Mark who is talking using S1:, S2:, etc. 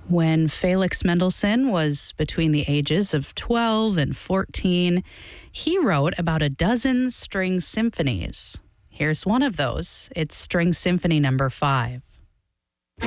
S1: When Felix Mendelssohn was between the ages of 12 and 14, he wrote about a dozen string symphonies. Here's one of those. It's String Symphony Number 5.